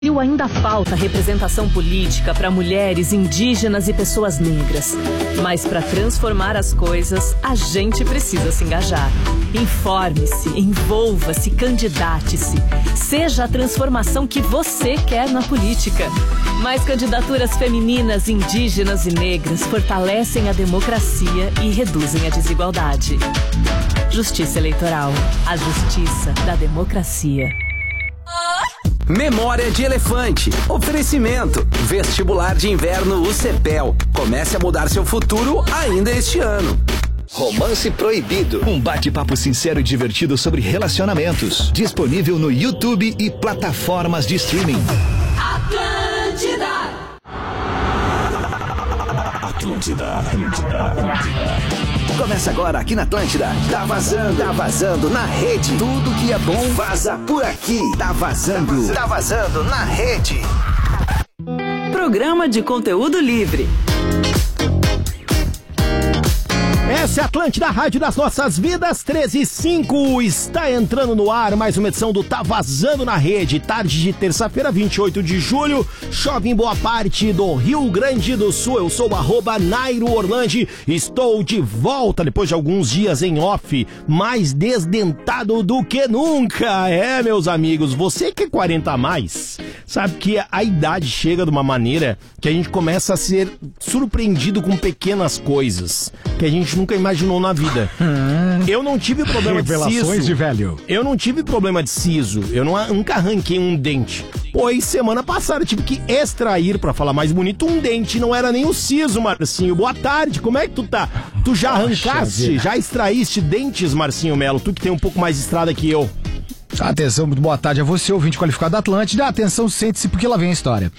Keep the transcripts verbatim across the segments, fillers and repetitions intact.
E ainda falta representação política para mulheres, indígenas e pessoas negras. Mas para transformar as coisas, a gente precisa se engajar. Informe-se, envolva-se, candidate-se. Seja a transformação que você quer na política. Mais candidaturas femininas, indígenas e negras fortalecem a democracia e reduzem a desigualdade. Justiça Eleitoral. A justiça da democracia. Memória de Elefante. Oferecimento. Vestibular de Inverno U C P E L. Comece a mudar seu futuro ainda este ano. Romance Proibido. Um bate-papo sincero e divertido sobre relacionamentos. Disponível no YouTube e plataformas de streaming. Atlântida. Atlântida, Atlântida, Atlântida. Começa agora aqui na Atlântida. Tá vazando, tá vazando na rede. Tudo que é bom vaza por aqui. Tá vazando, tá vazando na rede. Programa de conteúdo livre. Essa é a Atlântida, a rádio das nossas vidas, treze e cinco, está entrando no ar mais uma edição do Tá Vazando na Rede, tarde de terça-feira, vinte e oito de julho, chove em boa parte do Rio Grande do Sul. Eu sou o arroba Nairo Orlandi, estou de volta depois de alguns dias em off, mais desdentado do que nunca. É, meus amigos, você que é quarenta a mais, sabe que a idade chega de uma maneira que a gente começa a ser surpreendido com pequenas coisas que a gente nunca imaginou na vida. Eu não tive problema de siso. Revelações de velho. Eu não tive problema de siso. Eu não, nunca arranquei um dente. Pois semana passada eu tive que extrair, pra falar mais bonito, um dente. Não era nem o siso, Marcinho. Boa tarde, como é que tu tá? Tu já arrancaste, já extraíste dentes, Marcinho Melo? Tu que tem um pouco mais de estrada que eu. Atenção, muito boa tarde a você, ouvinte qualificado da Atlântida. Atenção, sente-se porque lá vem a história.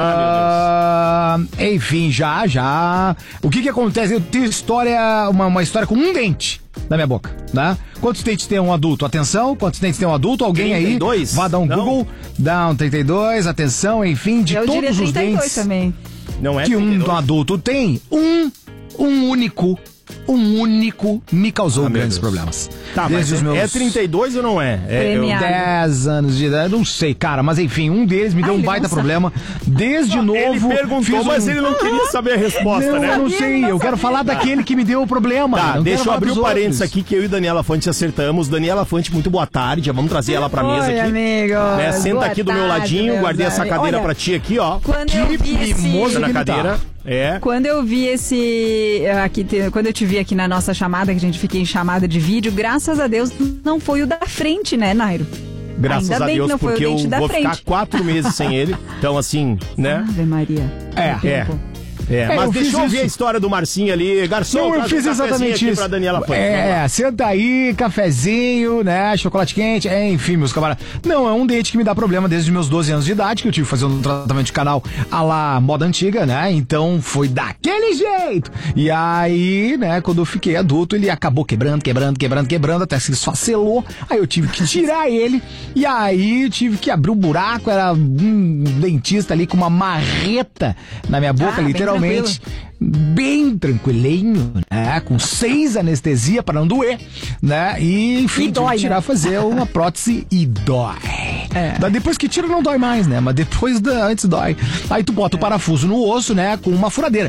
Ah, uh, enfim, já, já. O que que acontece? Eu tenho história, uma, uma história com um dente na minha boca, né? Quantos dentes tem um adulto? Atenção, quantos dentes tem um adulto? Alguém trinta e dois? Aí, vá dar um Não. Google, dá um trinta e dois, atenção, enfim, de Eu todos os trinta e dois dentes também. Não é que um, um adulto tem, um, um único Um único me causou ah, grandes problemas. Tá, Desde mas os meus... é trinta e dois ou não é? É eu... dez anos de idade, não sei, cara, mas enfim, um deles me deu Ai, um baita problema. Desde novo. Ele perguntou, um... mas ele não queria saber a resposta, não, né? Eu não sei, eu quero falar daquele que me deu o problema. Tá, não deixa eu abrir o um parênteses outros. aqui que eu e Daniela Fante acertamos. Daniela Fante, muito boa tarde. Já vamos trazer ela pra mesa Oi, aqui. Amigo. É, senta boa aqui do tarde, meu ladinho, guardei essa cadeira Olha, pra ti aqui, ó. Quando que eu vi esse... na cadeira. É. Quando eu vi esse aqui, quando eu te vi aqui na nossa chamada, que a gente fica em chamada de vídeo, graças a Deus não foi o da frente, né, Nairo? Graças Ainda a bem Deus, que não porque foi o dente eu da vou frente. ficar quatro meses sem ele. Então, assim, né? Ave Maria. É, é. É, É, mas eu deixa fiz eu ouvir isso. a história do Marcinho ali. Garçom, Não, eu traz um fiz cafezinho exatamente aqui isso. pra Daniela Fante. É, senta aí, cafezinho, né, chocolate quente, é, enfim, meus camaradas. Não, é um dente que me dá problema desde os meus doze anos de idade, que eu tive que fazer um tratamento de canal à la moda antiga, né, então foi daquele jeito. E aí, né, quando eu fiquei adulto, ele acabou quebrando, quebrando, quebrando, quebrando, até que se esfacelou, aí eu tive que tirar ele, e aí eu tive que abrir um buraco, era um dentista ali com uma marreta na minha boca, Ah, literalmente. Bem tranquilinho, né? Com seis anestesia para não doer, né? E enfim, E dói, tirar, né? fazer uma prótese e dói. É. Depois que tira não dói mais, né? Mas depois da, antes dói. Aí tu bota é. o parafuso no osso, né? Com uma furadeira.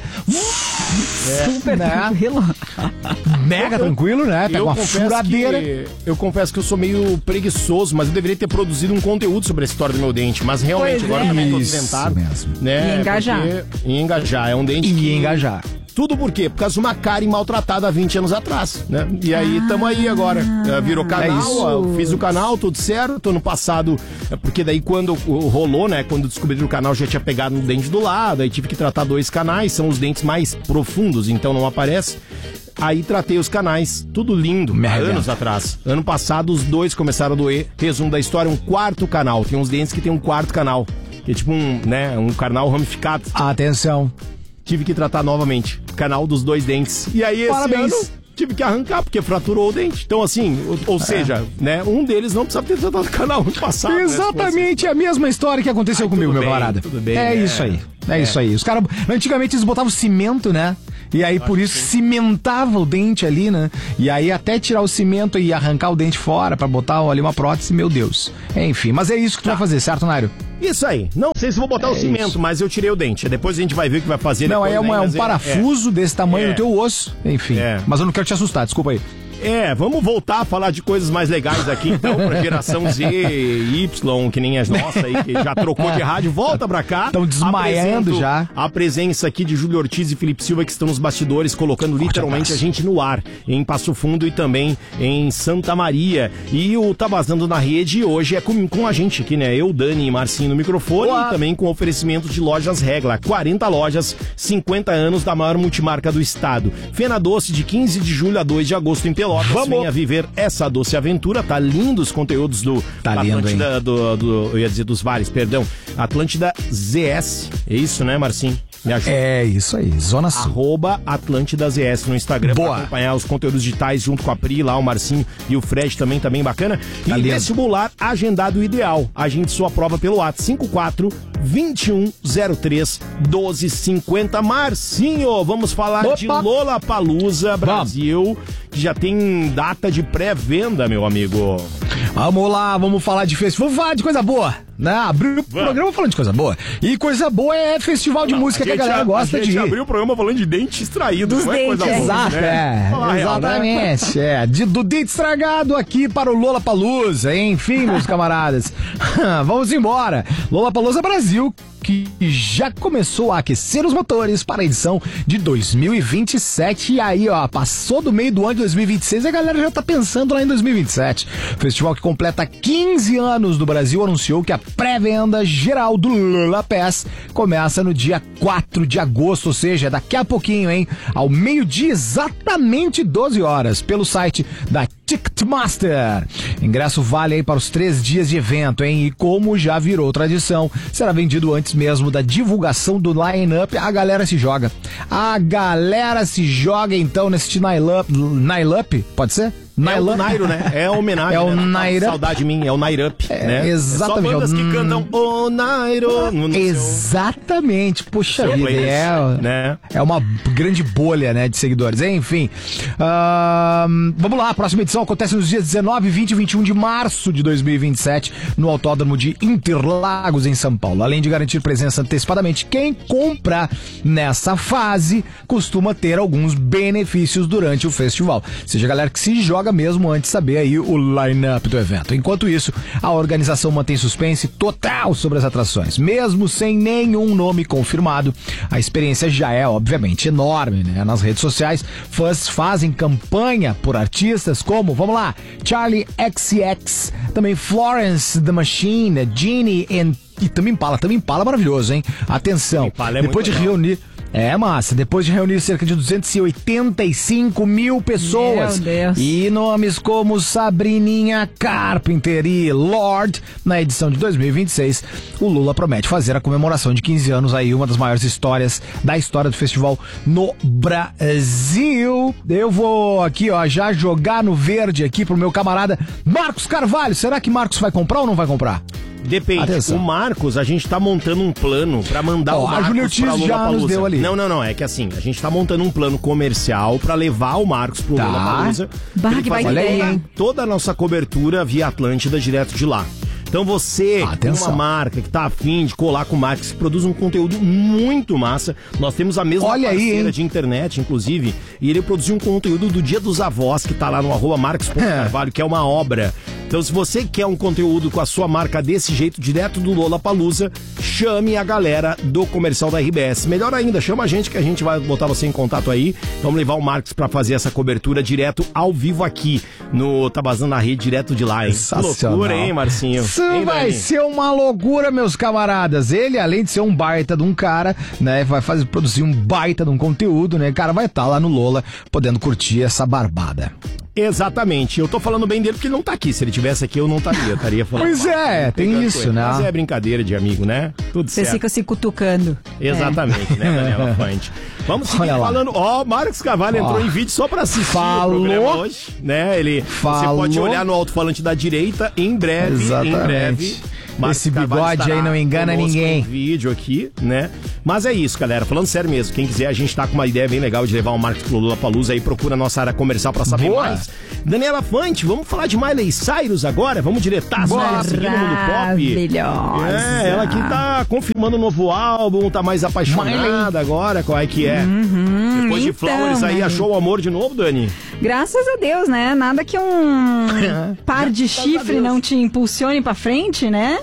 É. Super né? tranquilo. Mega eu, tranquilo, né? Pega uma furadeira. Que, eu confesso que eu sou meio preguiçoso, mas eu deveria ter produzido um conteúdo sobre a história do meu dente. Mas realmente, pois agora é. também tô desdentado. Mesmo. Né? E engajar. Porque, e engajar. É um dente e que... engajar. Tudo por quê? Por causa de uma cárie maltratada há vinte anos atrás, né? E aí, ah, tamo aí agora. Virou canal, é ó, fiz o canal, tudo certo. Ano passado, porque daí quando rolou, né? Quando descobriram o canal, já tinha pegado no dente do lado. Aí tive que tratar dois canais, são os dentes mais profundos, então não aparece. Aí tratei os canais, tudo lindo, há anos atrás. Ano passado, os dois começaram a doer. Resumo da história, um quarto canal. Tem uns dentes que tem um quarto canal. Que é tipo um, né? Um canal ramificado. Atenção. Tive que tratar novamente. Canal dos dois dentes. E aí, esse Parabéns. ano, tive que arrancar, porque fraturou o dente. Então, assim, ou, ou é. seja, né, um deles não precisava ter tratado o canal no passado. Exatamente, né, a mesma história que aconteceu Ai, comigo, bem, meu camarada. Tudo bem, é, é isso aí. É, é isso aí. Os caras, antigamente eles botavam cimento, né? E aí, por isso, cimentava o dente ali, né? E aí, até tirar o cimento e arrancar o dente fora pra botar ali uma prótese, meu Deus. Enfim, mas é isso que tu vai fazer, certo, Nário? Isso aí. Não sei se vou botar é o cimento, isso. Mas eu tirei o dente. Depois a gente vai ver o que vai fazer. Não, depois, é, uma, né? é um parafuso é. desse tamanho é. no teu osso. Enfim, é. Mas eu não quero te assustar, desculpa aí. É, vamos voltar a falar de coisas mais legais aqui, então, pra geração Z, Y, que nem as nossas aí, que já trocou de rádio, volta pra cá. Estão desmaiando já. A presença aqui de Júlio Ortiz e Felipe Silva, que estão nos bastidores, colocando literalmente a gente no ar, em Passo Fundo e também em Santa Maria. E o Tá Vazando na Rede hoje é com, com a gente aqui, né? Eu, Dani e Marcinho no microfone. Olá. E também com oferecimento de Lojas Regla. quarenta lojas, cinquenta anos da maior multimarca do estado. Fena Doce, de quinze de julho a dois de agosto em Pelotas. Vamos. Venha viver essa doce aventura. Tá lindo os conteúdos do tá Atlântida, lindo, do, do, eu ia dizer dos vales, perdão. Atlântida Z S. É isso, né, Marcinho? Me ajuda. É isso aí, Zona Sul. Arroba Atlântida Z S no Instagram. Boa. Pra acompanhar os conteúdos digitais junto com a Pri, lá o Marcinho e o Fred também, também bacana. E tá vestibular agendado ideal. Agende sua prova pelo WhatsApp cinco quatro, vinte e um, zero três, doze cinquenta. Marcinho, vamos falar Opa. de Lollapalooza Brasil, vamos. que já tem data de pré-venda, meu amigo. Vamos lá, vamos falar de festival. Vamos falar de coisa boa, né? Abrir o programa falando de coisa boa. E coisa boa é festival de não, música a que a galera a, gosta a gente de ir. abriu o programa falando de dente extraído, Dos não é dentes, coisa boa. Exato, né? é. Exatamente, real, né? é. De, do dente estragado aqui para o Lollapalooza. Enfim, meus camaradas. Vamos embora. Lollapalooza Brasil, que já começou a aquecer os motores para a edição de dois mil e vinte e sete. E aí, ó, passou do meio do ano de dois mil e vinte e seis e a galera já tá pensando lá em dois mil e vinte e sete. O festival que completa quinze anos no Brasil anunciou que a pré-venda geral do Lollapass começa no dia quatro de agosto, ou seja, daqui a pouquinho, hein? Ao meio-dia, exatamente doze horas, pelo site da Ticketmaster. Ingresso vale aí para os três dias de evento, hein? E como já virou tradição, será vendido antes mesmo da divulgação do line-up. A galera se joga. A galera se joga, então, nesse line-up. Line-up? Pode ser? É o Nairo, né? É a homenagem. É o né? Nairo. Saudade de mim, é o Nairup, é, né? Exatamente. É só bandas que cantam o Nairo. No, no exatamente. Seu... Puxa Seu vida, é, né? é uma grande bolha, né, de seguidores. Enfim, uh, vamos lá. A próxima edição acontece nos dias dezenove, vinte e vinte e um de março de dois mil e vinte e sete no Autódromo de Interlagos, em São Paulo. Além de garantir presença antecipadamente, quem compra nessa fase costuma ter alguns benefícios durante o festival. Ou seja, a galera que se joga mesmo antes de saber aí o line-up do evento. Enquanto isso, a organização mantém suspense total sobre as atrações. Mesmo sem nenhum nome confirmado, a experiência já é, obviamente, enorme, né? Nas redes sociais, fãs fazem campanha por artistas como, vamos lá, Charlie X C X, também Florence The Machine, Genie e Tame Impala. Tame Impala é maravilhoso, hein? Atenção, é depois de legal. reunir... É, massa. Depois de reunir cerca de duzentos e oitenta e cinco mil pessoas. Meu Deus. E nomes como Sabrininha Carpenter e Lorde, na edição de dois mil e vinte e seis, o Lula promete fazer a comemoração de quinze anos aí, uma das maiores histórias da história do festival no Brasil. Eu vou aqui, ó, já jogar no verde aqui pro meu camarada Marcos Carvalho. Será que Marcos vai comprar ou não vai comprar? Depende. Atenção. O Marcos, a gente tá montando um plano pra mandar Ó, o Marcos a Júlio Ortiz pra já Lollapalooza. nos deu ali. Não, não, não. É que assim, a gente tá montando um plano comercial pra levar o Marcos pro Tá. Lollapalooza. Bah, Ele que faz baita toda, ideia, hein? toda a nossa cobertura via Atlântida direto de lá. Então você, Atenção. uma marca que tá afim de colar com marcas que produz um conteúdo muito massa, nós temos a mesma Olha aí, parceira hein? de internet, inclusive, e ele produziu um conteúdo do Dia dos Avós, que tá lá no arroba Marcos Carvalho, que é uma obra. Então, se você quer um conteúdo com a sua marca desse jeito, direto do Lollapalooza, chame a galera do comercial da R B S. Melhor ainda, chama a gente que a gente vai botar você em contato aí. Vamos levar o Marcos pra fazer essa cobertura direto ao vivo aqui no Tá Vazando na Rede, direto de lá, hein? Que loucura, hein, Marcinho? Isso hein, vai Dani? ser uma loucura, meus camaradas. Ele, além de ser um baita de um cara, né, vai fazer, produzir um baita de um conteúdo, né? O cara vai estar lá no Lola, podendo curtir essa barbada. Exatamente. Eu tô falando bem dele porque ele não tá aqui. Se ele tivesse aqui, eu não estaria. Eu estaria falando. Pois é, tem pegando isso, com ele. né? Mas é brincadeira de amigo, né? Tudo Vocês certo. ficam se cutucando. Exatamente, né, Daniela Fante? Vamos seguir Olha lá. falando. Ó, Marcos Carvalho entrou Ó. em vídeo só pra assistir Falou. o programa hoje, né? Ele, Falou. Você pode olhar no alto-falante da direita em breve, Exatamente. em breve. Marcos Esse Carvalho bigode estará aí não engana conosco ninguém. em vídeo aqui, né? Mas é isso, galera. Falando sério mesmo, quem quiser, a gente tá com uma ideia bem legal de levar o Marcos pro Lollapalooza aí, procura a nossa área comercial pra saber Boa. mais. Daniela Fante, vamos falar de Miley Cyrus agora? Vamos diretaço né? Seguindo no mundo pop. Maravilhosa. É, ela que tá confirmando um novo álbum, tá mais apaixonada agora, qual é que é? Uhum, Depois de então, Flowers aí, né? achou o amor de novo, Dani? Graças a Deus, né? Nada que um par de chifre não te impulsione pra frente, né?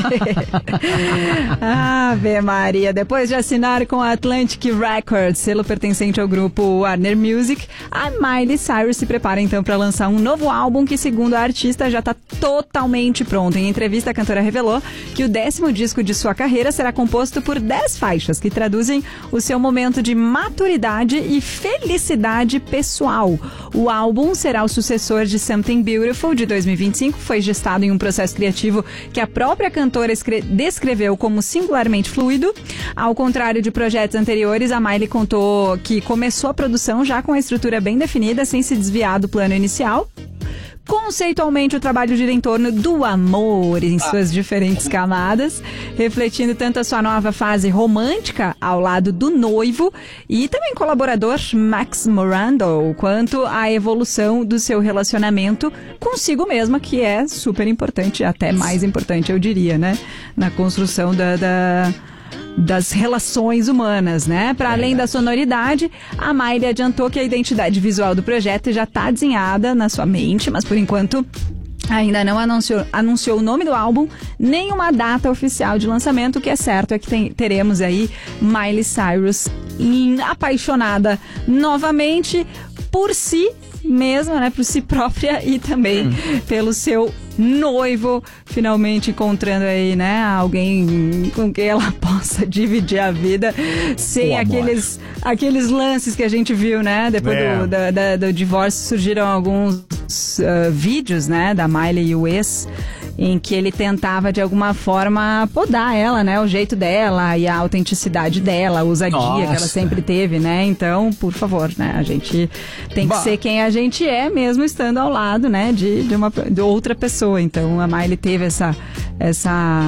Ave Maria. Depois de assinar com a Atlantic Records, selo pertencente ao grupo Warner Music, a Miley Cyrus se prepara então para lançar um novo álbum que, segundo a artista, já está totalmente pronto. Em entrevista, a cantora revelou que o décimo disco de sua carreira será composto por dez faixas que traduzem o seu momento de maturidade e felicidade pessoal. O álbum será o sucessor de Something Beautiful, de dois mil e vinte e cinco, foi gestado em um processo criativo que a própria cantora descreveu como singularmente fluido. Ao contrário de projetos anteriores, a Miley contou que começou a produção já com a estrutura bem definida, sem se desviar do plano inicial. Conceitualmente, o trabalho gira em torno do amor em suas diferentes camadas, refletindo tanto a sua nova fase romântica ao lado do noivo e também colaborador Max Morando, quanto a evolução do seu relacionamento consigo mesma, que é super importante, até mais importante, eu diria, né? Na construção da... da... das relações humanas, né? Para além da sonoridade, a Miley adiantou que a identidade visual do projeto já está desenhada na sua mente, mas por enquanto ainda não anunciou, anunciou o nome do álbum, nem uma data oficial de lançamento. O que é certo é que tem, teremos aí Miley Cyrus em, apaixonada novamente por si mesma, né? Por si própria e também hum. pelo seu noivo, finalmente encontrando aí, né, alguém com quem ela possa dividir a vida sem aqueles, aqueles lances que a gente viu, né, depois é. do, da, da, do divórcio. Surgiram alguns uh, vídeos, né, da Miley e o ex, em que ele tentava de alguma forma podar ela, né, o jeito dela e a autenticidade dela, a ousadia Nossa. que ela sempre teve, né, então, por favor, né, a gente tem bah. que ser quem a gente é mesmo estando ao lado, né, de, de, uma, de outra pessoa. Então a Miley teve essa essa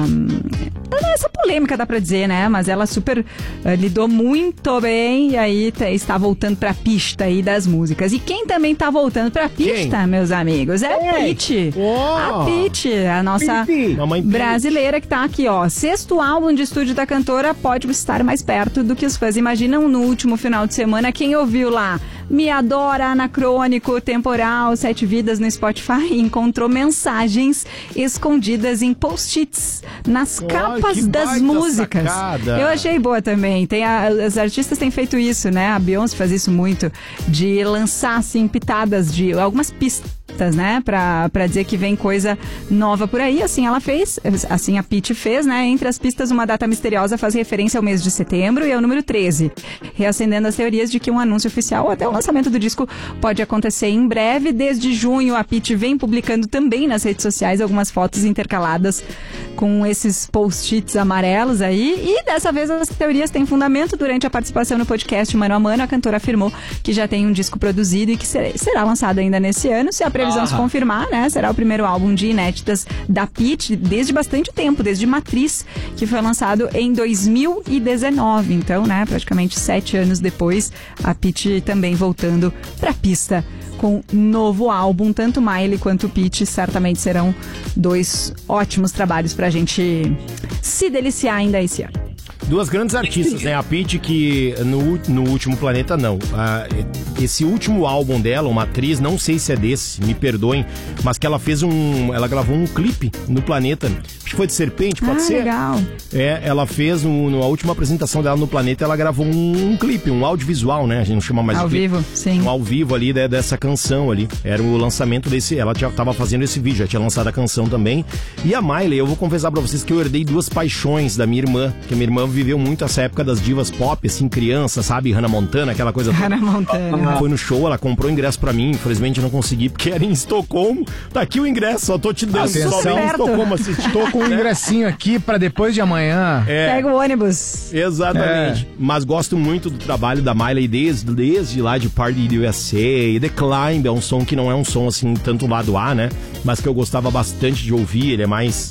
essa polêmica, dá pra dizer, né? Mas ela super uh, lidou muito bem e aí tá, está voltando pra pista aí das músicas. E quem também tá voltando pra pista, quem? meus amigos, é a Pitty. Oh. A Pitty, a nossa brasileira que tá aqui, ó. Sexto álbum de estúdio da cantora pode estar mais perto do que os fãs imaginam. No último final de semana, quem ouviu lá Me Adora, Anacrônico, Temporal, Sete Vidas no Spotify, encontrou mensagens escondidas em post-its nas oh, capas das músicas. Sacada. Eu achei boa também. Tem a, as artistas têm feito isso, né? A Beyoncé faz isso muito, de lançar assim pitadas de algumas pistas, né? Pra, pra dizer que vem coisa nova por aí. Assim ela fez, assim a Pitty fez, né? Entre as pistas, uma data misteriosa faz referência ao mês de setembro e ao número treze, reacendendo as teorias de que um anúncio oficial até o lançamento do disco pode acontecer em breve. Desde junho, a Pitty vem publicando também nas redes sociais algumas fotos intercaladas com esses post-its amarelos aí, e dessa vez as teorias têm fundamento. Durante a participação no podcast Mano a Mano, a cantora afirmou que já tem um disco produzido e que será lançado ainda nesse ano. Se a previsão ah. se confirmar, né, será o primeiro álbum de inéditas da Pitty desde bastante tempo, desde Matriz, que foi lançado em dois mil e dezenove. Então, né, praticamente sete anos depois, a Pitty também voltando pra pista com novo álbum. Tanto Miley quanto Pitty certamente serão dois ótimos trabalhos pra gente se deliciar ainda esse ano. Duas grandes artistas, né? A Pitty, que no, no Último Planeta, não. Ah, esse último álbum dela, uma atriz, não sei se é desse, me perdoem, mas que ela fez um... Ela gravou um clipe no Planeta. Acho que foi de Serpente, pode ah, ser? legal. É, ela fez, no, na última apresentação dela no Planeta, ela gravou um, um clipe, um audiovisual, né? A gente não chama mais ao de clipe. vivo, sim. Um ao vivo ali, né, dessa canção ali. Era o lançamento desse... Ela já tava fazendo esse vídeo, já tinha lançado a canção também. E a Miley, eu vou confessar pra vocês que eu herdei duas paixões da minha irmã, que a minha irmã viveu muito essa época das divas pop, assim, criança, sabe? Hannah Montana, aquela coisa. Hannah Montana. Foi no show, ela comprou ingresso pra mim, infelizmente eu não consegui, porque era em Estocolmo. Tá aqui o ingresso, só tô te dando. Atenção. Só vem em Estocolmo assistir. Tô com um ingressinho aqui pra depois de amanhã. É. Pega o ônibus. Exatamente. É. Mas gosto muito do trabalho da Miley desde, desde lá de Party U S A. The Climb é um som que não é um som assim, tanto lado A, né? Mas que eu gostava bastante de ouvir, ele é mais...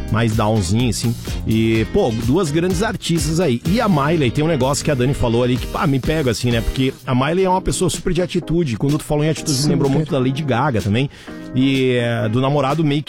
mais downzinho, assim. E, pô, duas grandes artistas aí. E a Miley, tem um negócio que a Dani falou ali que, pá, me pega, assim, né? Porque a Miley é uma pessoa super de atitude. Quando tu falou em atitude, me lembrou muito da Lady Gaga também. E é, do namorado meio que